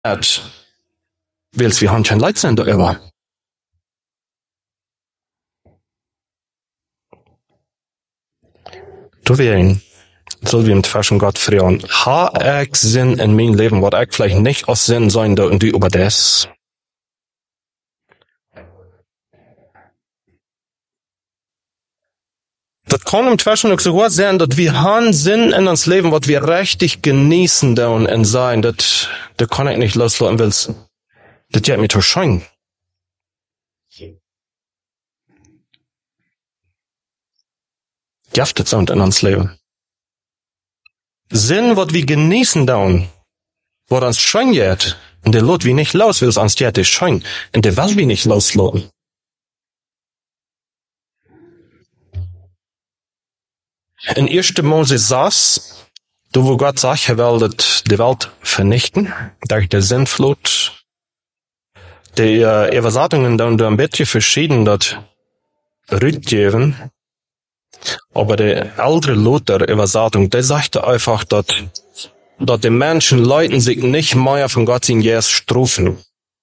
Wils wir haben kein Leid sind, aber. Du wirst soll wir im Zwischen Gott fragen, ha ich Sinn in mein Leben, was ich vielleicht nicht aus Sinn sein da und die über das? Das kann im Zwischen auch sogar sein, dass wir haben Sinn in uns Leben, was wir richtig genießen da und sein, das kann ich nicht loslassen, willst. Das geht mir zu schein. Giftet sind in uns Leben. Sinn, was wir genießen da, was uns schein geht, und der Lot wie nicht los will, ans geht es schein, und der will wie nicht loslassen. In 1. Mose 6, da wo Gott sagt, er will die Welt vernichten, durch die Sintflut. Die Übersetzungen da ein bisschen verschieden, das rückgeben. Aber die ältere Luther-Übersetzung, die sagte einfach, dass die Menschen leiten sich nicht mehr von Gott in Jesus strafen.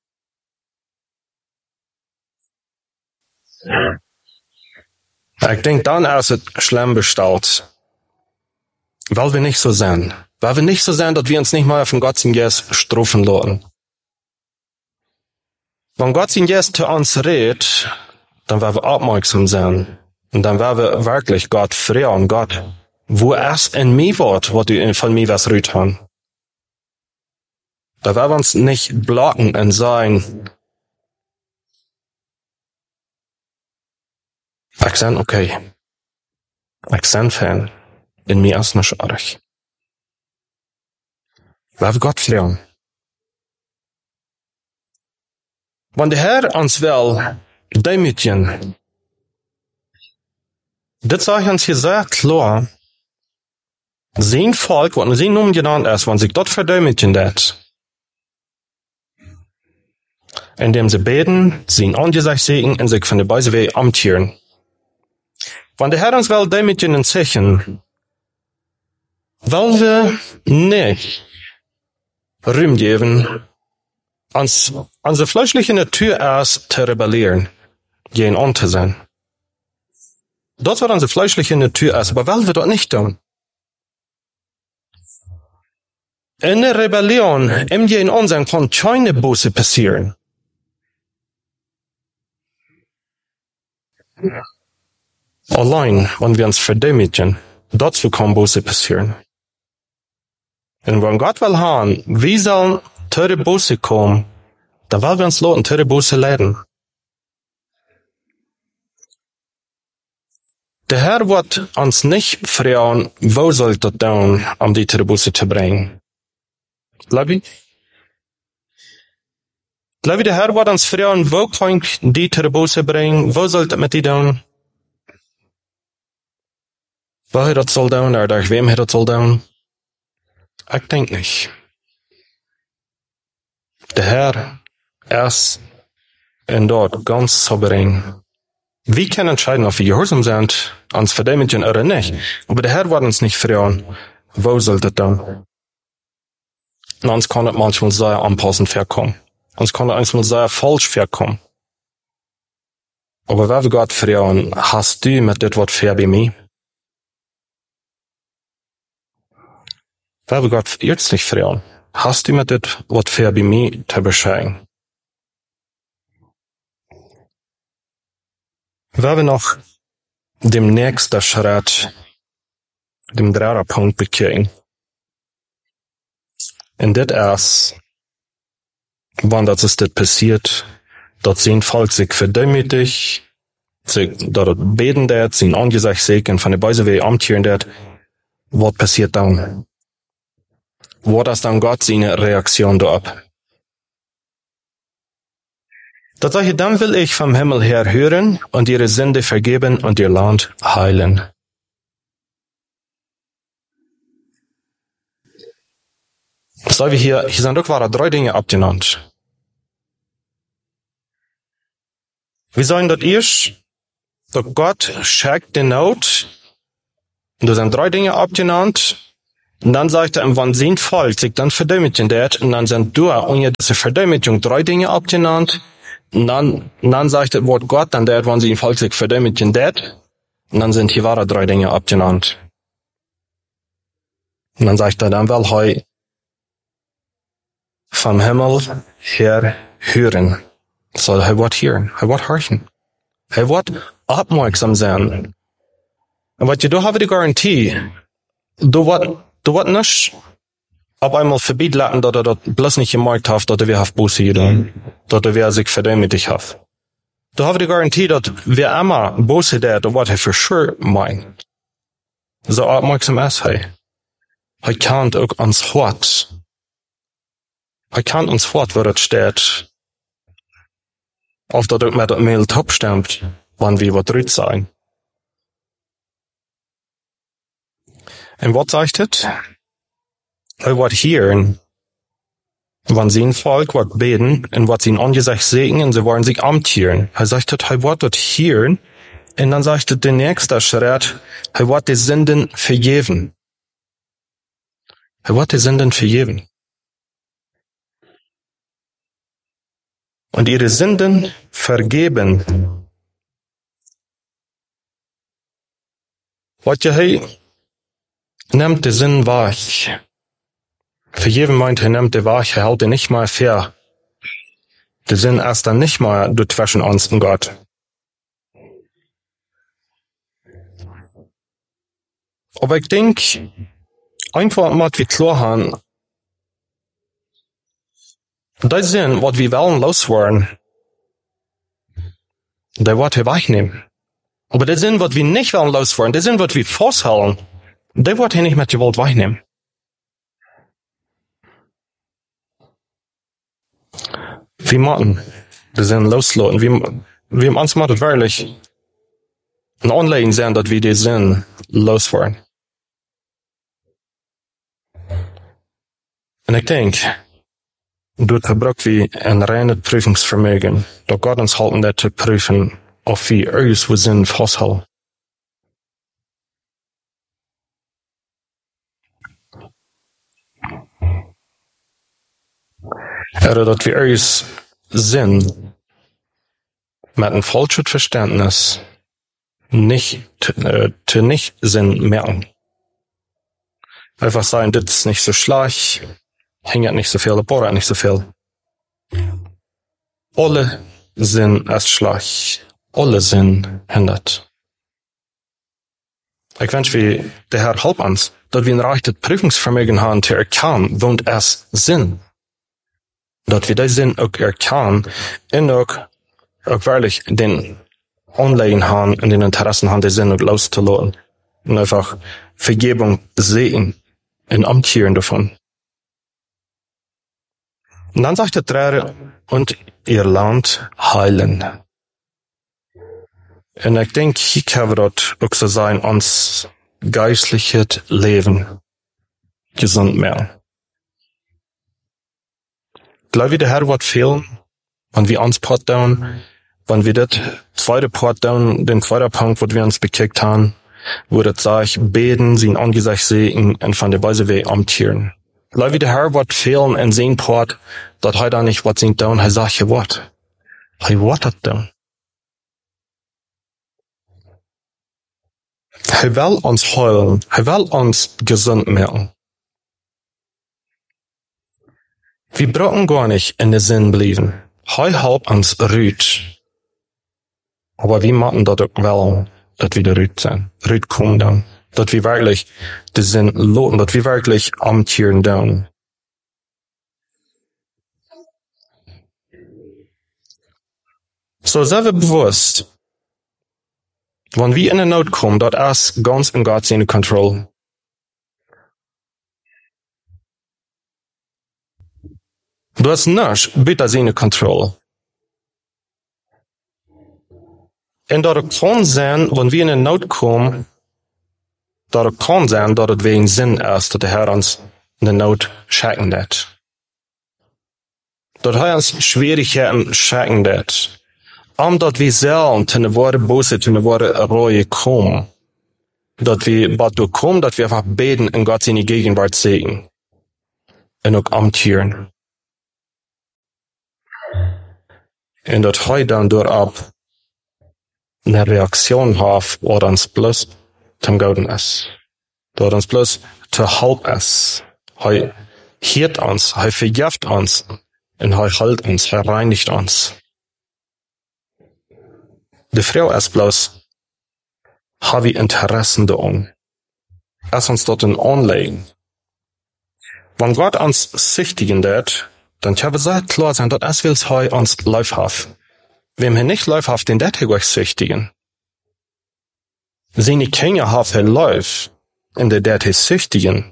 Ich denke, dann ist es schlimm bestellt. Weil wir nicht so sind. Weil wir nicht so sind, dass wir uns nicht mehr von Gott in Jesus strafen lassen. Wenn Gott in Jesus zu uns redet, dann werden wir aufmerksam sein. Und dann werden wir wirklich Gott fragen, Gott, wo ist in mir was du von mir was rührt hast? Da werden wir uns nicht blocken und sagen, ich bin okay. Ich bin Fan. In mir ist nicht arg. Werden wir Gott fragen. Wenn der Herr uns will, demütigen, das sage ich uns hier sehr klar. Sein Volk, was sein Namen genannt ist, wenn sich dort verdemütigen wird, indem sie beten, sein Angesicht sehen und sich von der Beise weh amtieren. Wenn der Herr uns will demütigen und sichern, weil wir nicht Ruhm geben, unsere fleischliche Natur erst zu rebellieren, gegen uns zu sein. Das wird unsere fleischliche Natur ist, aber weil wir das nicht tun. In der Rebellion, im gegen uns kann keine Buße passieren. Allein, wenn wir uns verdemütigen, dazu kann Buße passieren. Und wenn Gott will haben, wie soll teure Buße kommen, dann wollen wir uns lassen, teure Buße leiden. Der Herr wird uns nicht fragen, wo soll das tun, um die teure Buße zu bringen. Glaub ich? Glaub ich, der Herr wird uns fragen, wo kann ich die teure Buße bringen, wo soll das mit die tun? Wo er das soll tun, oder durch wem er das soll tun? Ich denke nicht. Der Herr ist in dort ganz souverän. Wir können entscheiden, ob wir gehorsam sind, uns verdemütigen oder nicht. Aber der Herr wird uns nicht fragen, wo soll das tun? Und uns kann es manchmal sehr anpassend vorkommen. Uns kann es manchmal sehr falsch vorkommen. Aber wenn wir Gott fragen, hast du mit das was fair bei mir? Wenn wir Gott jetzt nicht fragen, hast du mit das was fair bei mir zu bescheiden? Wenn wir noch dem nächsten Schritt, dem 3. Punkt bekriegen, und das ist, wann das ist das passiert, dort sein Volk sich verdemütigt, sich dort beten wird, sein Angesicht sehen und von der Beise weh amtieren wird, was passiert dann? Was ist dann Gott seine Reaktion da ab? Da sage ich, dann will ich vom Himmel her hören und ihre Sünde vergeben und ihr Land heilen. So wie hier sind doch 3 Dinge abgenannt. Wir sagen dort erst, dass Gott schickt die Not, und da sind 3 Dinge abgenannt, Und dann sagt er, wann sein Volk sich dann verdämmigen wird, und dann sind durch, und diese Verdämmigung 3 Dinge abgenannt, und dann sagt das Wort Gott, dann der, wann sein Volk sich verdämmigen wird, und dann sind hier wahre 3 Dinge abgenannt. Und dann sagt er, dann will er vom Himmel her hören. Soll er wird hören, er wird horchen. Er wird aufmerksam sein. Und was du hast die Garantie, du wird nicht auf einmal verbieten lassen, dass er das bloß nicht gemerkt hat, dass er Buße getan, dass er sich verdämtigt hat. Du hast die Garantie, dass wer immer Buße der, da wird er für sure meint. So aufmerksam ist er. Er kann auch ans Wort. Er kann uns Wort, wo das steht. Auf das auch mit dem Mail top stimmt, wann wir was drüt sein. Und was sagt es? Er wird hören, wann sein Volk wird beten, und was sein Angesicht sehen, und sie wollen sich amtieren. Er sagt, er wird das hören, und dann sagt er, der nächste Schritt, er wird die Sünden vergeben. Er wird die Sünden vergeben. Und ihre Sünden vergeben. Was ja, hey, nimmt die Sünden wahr. Vergeben meint, er nimmt die wahr, er hält die nicht mal fair. Die Sünden erst dann nicht mal zwischen uns und Gott. Aber ich denke, einfach mal wie klar haben, das sind, was wir wollen loswerden, der wird er wegnehmen. Aber das sind, was wir nicht wollen loswerden, das sind, was wir festhalten, der wird er nicht mit Gewalt wegnehmen. Wir machen, das sind loslassen. Wir uns machen das wirklich ein Anlegen sein, dass wir die sind loswerden. Und ich denke, dort gebraucht wir ein reines Prüfungsvermögen, dass Gott uns halten, das zu prüfen, ob wir uns was sind festhalten. Oder dass wir uns sind, mit einem falschen Verständnis, nicht Sinn merken. Einfach sagen, das ist nicht so schlecht, hängt nicht so viel, bohrt nicht so viel. Alle sind erst schlecht, alle sind hindert. Ich wünsche, wie der Herr halb uns, dass wir ein rechtes Prüfungsvermögen haben, zu erkennen, wo es sind. Dass wir den Sinn auch erkennen, und auch wirklich den Anliegen haben und den Interessen haben, den Sinn auch loszulassen. Und einfach Vergebung sehen und amtieren davon. Und dann sagt der Träger, und ihr Land heilen. Und ich denke, hier kann das auch so sein, uns geistliches Leben gesund mehr. Glaube ich, der Herr wird fehlen, wenn wir uns Part down, wenn wir das zweite Part down, den zweiten Punkt, wo wir uns bekickt haben, wo das sagt, beten, sein Angesicht sehen und von der Weise weg amtieren. Glaube ich, der Herr wird fehlen in sein Part, dass er da nicht was singt down, er sagt, hier what? Er wird das down. Er will uns heilen, er will uns gesund machen. Wir brauchen gar nicht in den Sinn bleiben. Er hilft uns rüt. Aber wir machen das auch wel, dass wir rüt sind. Rüt kommen dann. Dass wir wirklich den Sinn loten, dass wir wirklich amtieren dann. So sind wir bewusst, wenn wir in eine Not kommen, dass es ganz in Gott seine Kontrolle. Du hast nicht bitte seine Kontrolle. Und das kann sein, wenn wir in eine Not kommen, das kann sein, dass es wegen Sinn ist, dass der Herr uns in der Not schicken wird. Dass er uns Schwierigkeiten schicken wird. Omdat wir selten zu einer wahre Bose, zu einer wahre Reue kommen. dat wir bad kommen, dat wir einfach beten in Gott seine Gegenwart sehen. Und auch amtieren. Und dat hij dan doorop eine Reaktion hat, wat ons bloß zum Gouden ist. Dat ons bloß zu halb ist. Hij hiert uns, hij vergift uns, und hij hält uns, hij reinigt uns. Die Frau ist bloß, haben wir Interessen daran. Es uns dort anlegen. Wenn Gott uns sichtigen wird, dann können wir sehr klar sein, dass es will hij uns leibhaft. Wem er nicht leibhaft, den det euch sichtigen. Seine Kinder haben er Leib, in der det sichtigen.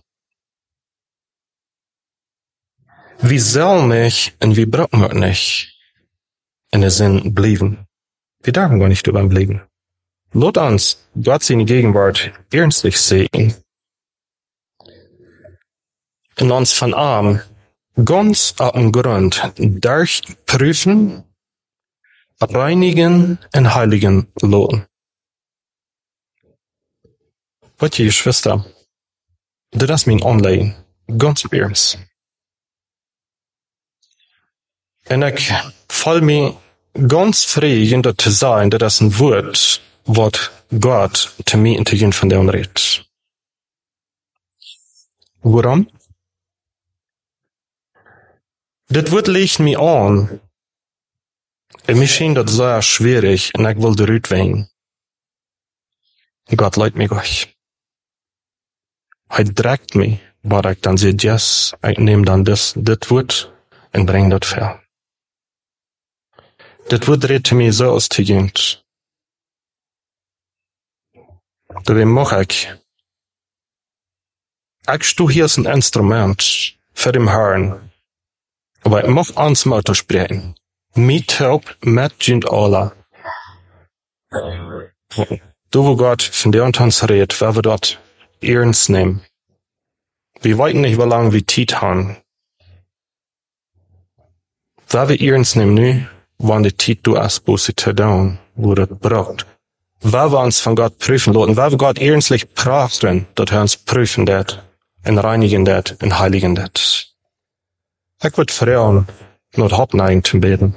Wie soll mich und wie brauchen wir nicht in der Sinn bleiben? Wir dürfen gar nicht drüber bleiben. Lot uns Gott seine Gegenwart ernstlich sehen. Und uns von arm ganz auf dem Grund durchprüfen, reinigen und heiligen loten. Wat je Geschwister, dat is mijn Anliegen, ganz ernst. En ik val me ganz frei in dat te zijn, dat is een woord wat Gott te mij en te jen van de redt. Waarom? Dit woord ligt me aan. En misschien dat zeer schwierig en ik wil eruit wegen. Gott leidt mich durch. Hij dreckt me, waar ik dan zeg, yes, ik neem dan dit woord en breng dat ver. Dit woord redt me zo als te jent. Daarom mag ik. Ik stu hier als een instrument voor dem Herrn. Aber ik mag ans Motto spreken. Mit help met jent alle. Du, wo Gott von der und uns redet, wer wir dort ernst nehmen. Wir weiten nicht, wie lange wir Zeit haben. Wer wir ernst nehmen, nu, wann die Zeit du hast, Buße zu tun, wo das braucht. Wer wir uns von Gott prüfen lassen, wer wir Gott ernstlich prachten, dass er uns prüfen wird, und reinigen wird, und heiligen wird. Ich würde fragen, nur Hauptneigen zu beten.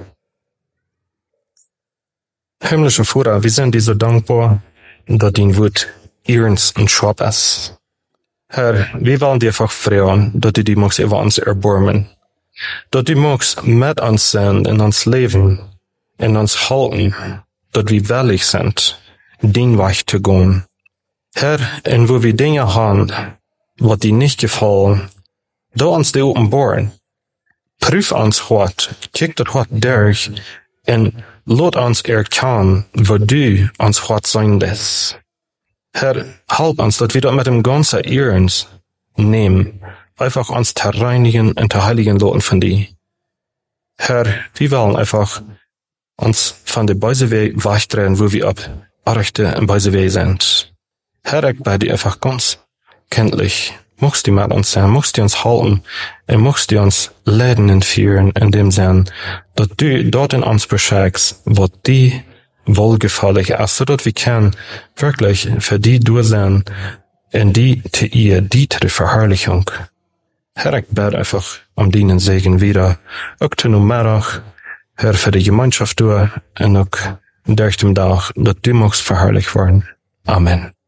Himmlische Vater, wir sind dir so dankbar, dass dein Wort ernst und scharf ist. Herr, wir wollen dir einfach fragen, dass du die magst über uns erbarmen. Dass du magst mit uns sein, in uns leben, in uns halten, dass wir willig sind, den Weg zu gehen. Herr, und wo wir Dinge haben, was dir nicht gefallen, da uns die offenbaren. Prüf uns hart, kick das hart durch, und laat uns erkennen, wo du uns hart sein lässt. Herr, help uns, dass wir das mit dem ganzen Ernst nehmen, einfach uns zu reinigen und zu heiligen lassen von dir. Herr, wir wollen einfach uns von der bösen Weg wegdrehen, wo wir ab rechte und böse Weg sind. Herr, ich bitte dir einfach ganz kenntlich, magst du mit uns sein, magst du uns halten, und magst du uns leiden und führen in dem Sinn, dass du dort in uns beschenkst, was dir wohlgefällig ist, sodass wir können wirklich für die du sein, in die zu ihr, die Verherrlichung. Herr, ich bete einfach deinen Segen wieder, auch zu Mittag, Herr, für die Gemeinschaft durch, und auch durch den Tag, dass du magst verherrlicht werden. Amen.